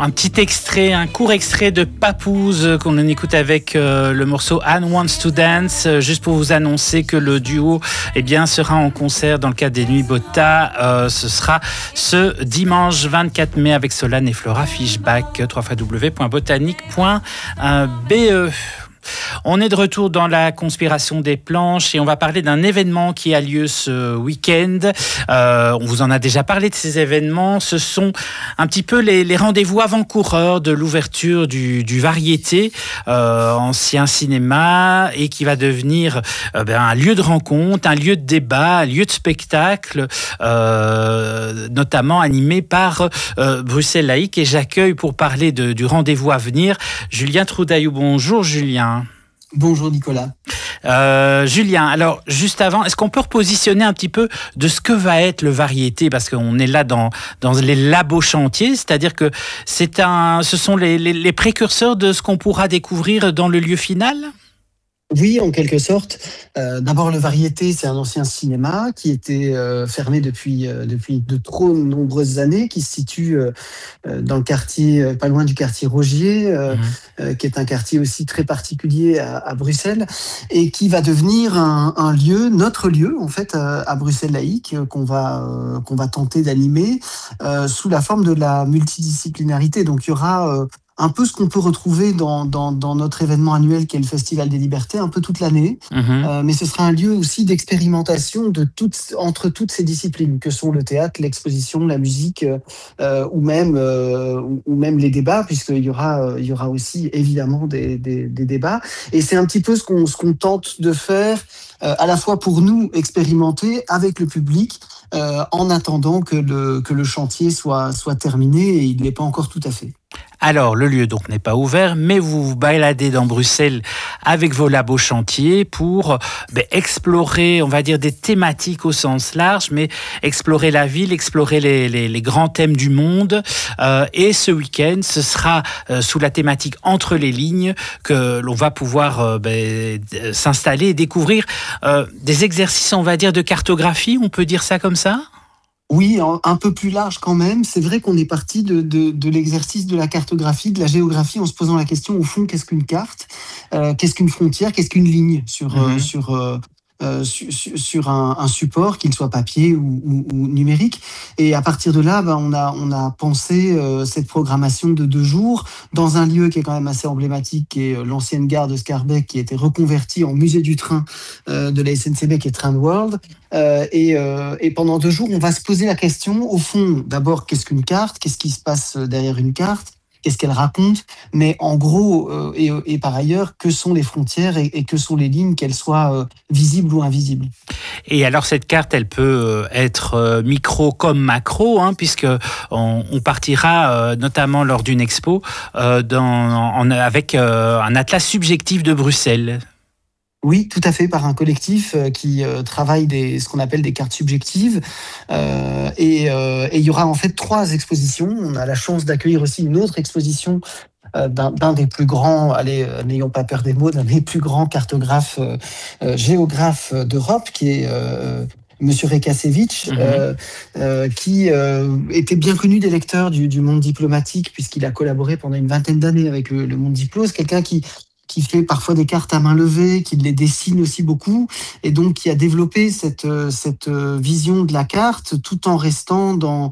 Un petit extrait, un court extrait de Papouze qu'on en écoute avec le morceau Anne Wants to Dance, juste pour vous annoncer que le duo sera en concert dans le cadre des Nuits Bota. Ce sera ce dimanche 24 mai avec Solane et Flora Fischbach, www.botanique.be. On est de retour dans la conspiration des planches et on va parler d'un événement qui a lieu ce week-end. On vous en a déjà parlé de ces événements. Ce sont un petit peu les rendez-vous avant-coureurs de l'ouverture du Variété, ancien cinéma, et qui va devenir un lieu de rencontre, un lieu de débat, un lieu de spectacle, notamment animé par Bruxelles Laïque. Et j'accueille pour parler du rendez-vous à venir Julien Troudaillou. Bonjour Julien. Bonjour Nicolas. Julien, alors juste avant, est-ce qu'on peut repositionner un petit peu de ce que va être le Variété, parce qu'on est là dans les labos chantiers, c'est-à-dire que ce sont les précurseurs de ce qu'on pourra découvrir dans le lieu final ? Oui, en quelque sorte. D'abord, le Variété, c'est un ancien cinéma qui était fermé depuis de trop nombreuses années, qui se situe dans le quartier, pas loin du quartier Rogier, qui est un quartier aussi très particulier à Bruxelles, et qui va devenir un lieu, notre lieu en fait, à Bruxelles Laïque, qu'on va tenter d'animer sous la forme de la multidisciplinarité. Donc, il y aura un peu ce qu'on peut retrouver dans notre événement annuel qui est le Festival des Libertés, un peu toute l'année. Mais ce sera un lieu aussi d'expérimentation entre toutes ces disciplines que sont le théâtre, l'exposition, la musique ou même les débats, puisqu'il y aura aussi évidemment des débats. Et c'est un petit peu ce qu'on tente de faire à la fois pour nous expérimenter avec le public en attendant que le chantier soit terminé, et il n'est pas encore tout à fait. Alors, le lieu donc n'est pas ouvert, mais vous vous baladez dans Bruxelles avec vos labos chantiers pour explorer, on va dire, des thématiques au sens large, mais explorer la ville, explorer les grands thèmes du monde. Et ce week-end, ce sera sous la thématique Entre les lignes que l'on va pouvoir s'installer et découvrir des exercices, on va dire, de cartographie, on peut dire ça comme ça ? Oui, un peu plus large quand même. C'est vrai qu'on est parti de l'exercice de la cartographie, de la géographie, en se posant la question, au fond, qu'est-ce qu'une carte ? Qu'est-ce qu'une frontière ? Qu'est-ce qu'une ligne sur un support, qu'il soit papier ou numérique. Et à partir de là, on a pensé cette programmation de 2 jours dans un lieu qui est quand même assez emblématique, qui est l'ancienne gare de Schaerbeek, qui a été reconvertie en musée du train de la SNCB, qui est Train World. Et pendant 2 jours, on va se poser la question, au fond, d'abord, qu'est-ce qu'une carte ? Qu'est-ce qui se passe derrière une carte ? Qu'est-ce qu'elle raconte ? Mais en gros, et par ailleurs, que sont les frontières et que sont les lignes, qu'elles soient visibles ou invisibles ? Et alors, cette carte, elle peut être micro comme macro, puisque on partira notamment lors d'une expo avec un atlas subjectif de Bruxelles. Oui, tout à fait, par un collectif qui travaille ce qu'on appelle des cartes subjectives. Et il y aura en fait 3 expositions. On a la chance d'accueillir aussi une autre exposition d'un des plus grands, n'ayons pas peur des mots, d'un des plus grands cartographes, géographes d'Europe, qui est Monsieur Rekasevich, qui était bien connu des lecteurs du monde diplomatique, puisqu'il a collaboré pendant une 20aine d'années avec le monde diplôme. Quelqu'un qui fait parfois des cartes à main levée, qui les dessine aussi beaucoup, et donc qui a développé cette vision de la carte, tout en restant dans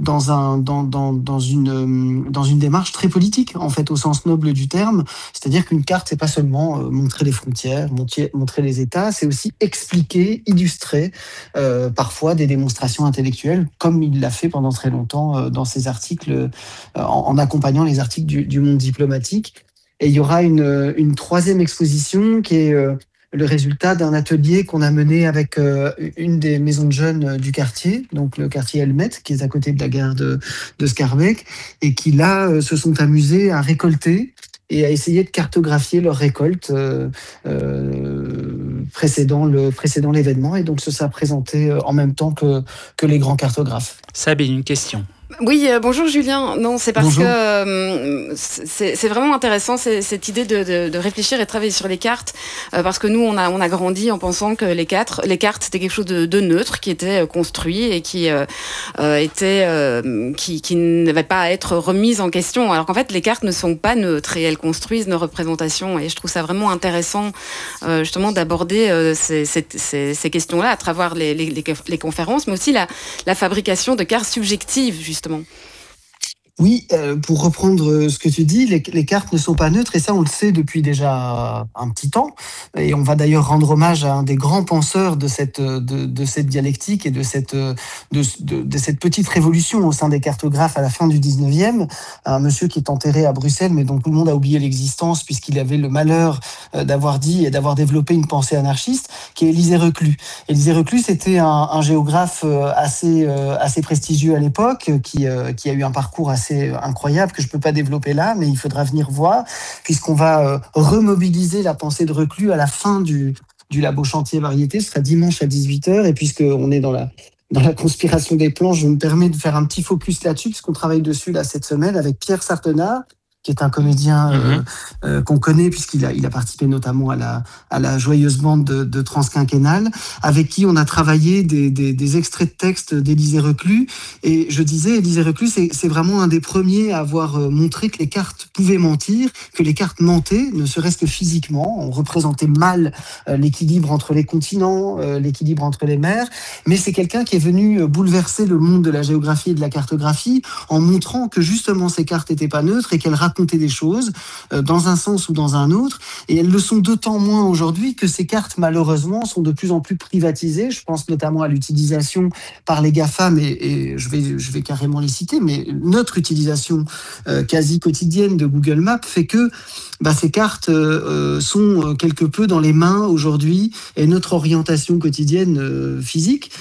une démarche très politique, en fait, au sens noble du terme. C'est-à-dire qu'une carte, c'est pas seulement montrer les frontières, montrer les États, c'est aussi expliquer, illustrer parfois des démonstrations intellectuelles, comme il l'a fait pendant très longtemps dans ses articles, en accompagnant les articles du monde diplomatique. Et il y aura une 3e exposition qui est le résultat d'un atelier qu'on a mené avec une des maisons de jeunes du quartier, donc le quartier Helmet, qui est à côté de la gare de Schaerbeek, et qui là se sont amusés à récolter et à essayer de cartographier leur récolte précédant l'événement. Et donc ça s'est présenté en même temps que les grands cartographes. Sabine, une question. Oui, bonjour Julien. Non, c'est parce Bonjour. que c'est vraiment intéressant cette idée de réfléchir et de travailler sur les cartes, parce que nous on a grandi en pensant que les cartes c'était quelque chose de neutre qui était construit et qui n'avait pas à être remise en question. Alors qu'en fait les cartes ne sont pas neutres et elles construisent nos représentations. Et je trouve ça vraiment intéressant justement d'aborder ces questions-là à travers les conférences, mais aussi la fabrication de cartes subjectives justement. Oui, pour reprendre ce que tu dis, les cartes ne sont pas neutres et ça, on le sait depuis déjà un petit temps. Et on va d'ailleurs rendre hommage à un des grands penseurs de cette dialectique et de cette petite révolution au sein des cartographes à la fin du 19e. Un monsieur qui est enterré à Bruxelles, mais dont tout le monde a oublié l'existence puisqu'il avait le malheur d'avoir dit et d'avoir développé une pensée anarchiste, qui est Élisée Reclus. Élisée Reclus, c'était un géographe assez prestigieux à l'époque, qui a eu un parcours assez incroyable que je peux pas développer là, mais il faudra venir voir, puisqu'on va remobiliser la pensée de Reclus à la fin du Labo Chantier Variété. Ce sera dimanche à 18h, et puisqu'on est dans la conspiration des plans, je me permets de faire un petit focus là-dessus, puisqu'on travaille dessus là cette semaine avec Pierre Sartenat, qui est un comédien qu'on connaît puisqu'il a participé notamment à la joyeuse bande de Transquinquennale, avec qui on a travaillé des extraits de textes d'Élisée Reclus. Et je disais, Élisée Reclus, c'est vraiment un des premiers à avoir montré que les cartes pouvaient mentir, que les cartes mentaient, ne serait-ce que physiquement. On représentait mal l'équilibre entre les continents, l'équilibre entre les mers. Mais c'est quelqu'un qui est venu bouleverser le monde de la géographie et de la cartographie en montrant que justement ces cartes n'étaient pas neutres et qu'elles raconter des choses dans un sens ou dans un autre, et elles le sont d'autant moins aujourd'hui que ces cartes malheureusement sont de plus en plus privatisées. Je pense notamment à l'utilisation par les GAFAM et je vais carrément les citer, mais notre utilisation quasi quotidienne de Google Maps fait que ces cartes sont quelque peu dans les mains aujourd'hui, et notre orientation quotidienne physique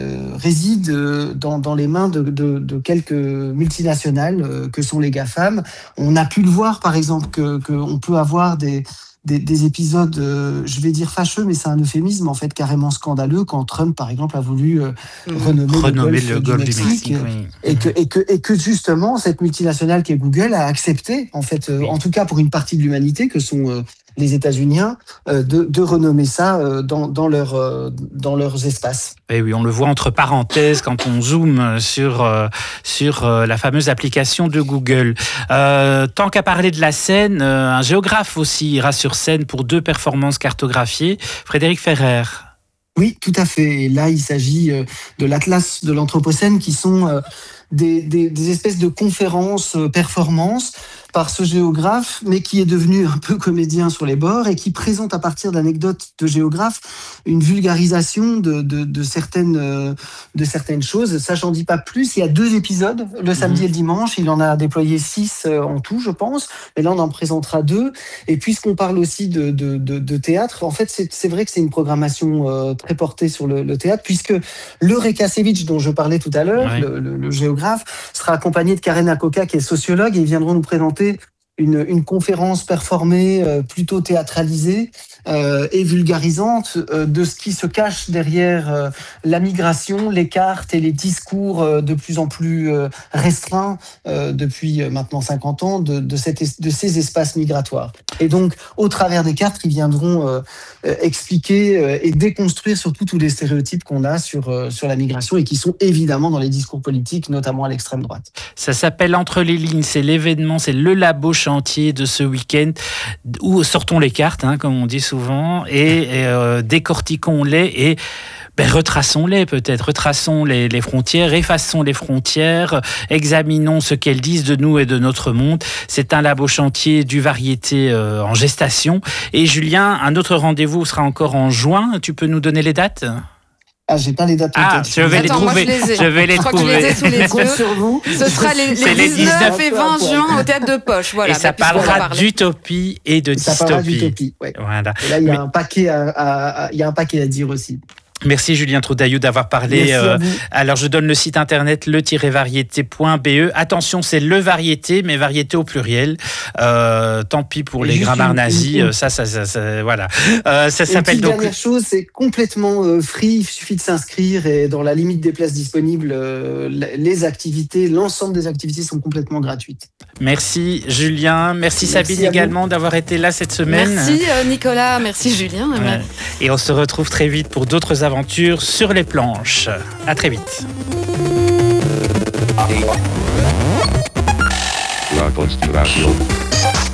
réside dans les mains de quelques multinationales que sont les GAFAM. On a pu le voir, par exemple, qu'on peut avoir des épisodes, je vais dire fâcheux, mais c'est un euphémisme, en fait, carrément scandaleux, quand Trump, par exemple, a voulu renommer le golfe du Mexique, oui. et que justement, cette multinationale qui est Google a accepté, en fait, en tout cas pour une partie de l'humanité, que sont les États-Uniens, de renommer ça dans leurs espaces. Et oui, on le voit entre parenthèses quand on zoome sur la fameuse application de Google. Tant qu'à parler de la Seine, un géographe aussi ira sur Seine pour 2 performances cartographiées. Frédéric Ferrer. Oui, tout à fait. Et là, il s'agit de l'Atlas de l'Anthropocène, qui sont des espèces de conférences, performances, par ce géographe, mais qui est devenu un peu comédien sur les bords et qui présente à partir d'anecdotes de géographe une vulgarisation de certaines choses. Ça, j'en dis pas plus. Il y a 2 épisodes, le samedi et le dimanche. Il en a déployé 6 en tout, je pense. Mais là, on en présentera 2. Et puisqu'on parle aussi de théâtre, en fait, c'est vrai que c'est une programmation très portée sur le théâtre, puisque le Rekasevich, dont je parlais tout à l'heure, le géographe, sera accompagné de Karen Akoka, qui est sociologue, et ils viendront nous présenter une conférence performée, plutôt théâtralisée et vulgarisante de ce qui se cache derrière la migration, les cartes et les discours de plus en plus restreints depuis maintenant 50 ans de ces espaces migratoires. Et donc, au travers des cartes, ils viendront expliquer et déconstruire surtout tous les stéréotypes qu'on a sur la migration et qui sont évidemment dans les discours politiques, notamment à l'extrême droite. Ça s'appelle Entre les lignes, c'est l'événement, c'est le Labo Chantier de ce week-end où sortons les cartes, comme on dit souvent, et décortiquons-les et retraçons-les peut-être, retraçons les frontières, effaçons les frontières, examinons ce qu'elles disent de nous et de notre monde. C'est un Labo Chantier du Variété en gestation. Et Julien, un autre rendez-vous sera encore en juin. Tu peux nous donner les dates ? J'ai pas les dates. Je vais les trouver. Je vais les trouver. Je crois que tu les ai sous les yeux. Ce sera les 19 et 20 juin au Théâtre de Poche. Voilà, et ça parlera d'utopie et de dystopie. Ça parlera d'utopie, ouais. Voilà. Et là, il y a un paquet à dire aussi. Merci Julien Troudaillou d'avoir parlé. Alors je donne le site internet le-variété.be. Attention, c'est le variété, mais variété au pluriel. Tant pis pour les grammaires nazis. Ça, voilà. Ça s'appelle donc. Dernière chose, c'est complètement free. Il suffit de s'inscrire et dans la limite des places disponibles, l'ensemble des activités sont complètement gratuites. Merci Julien. Merci Sabine également d'avoir été là cette semaine. Merci Nicolas. Merci Julien. Ouais. Et on se retrouve très vite pour d'autres aventures sur les planches. À très vite. La Constellation.